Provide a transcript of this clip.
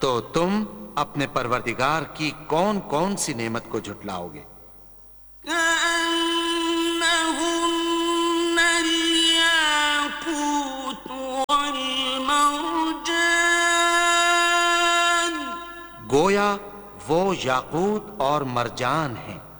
तो तुम अपने परवरदिगार की कौन कौन सी नेमत को झुटलाओगे? كأنهن الياقوت والمرجان गोया वो याकूत और मरजान हैं।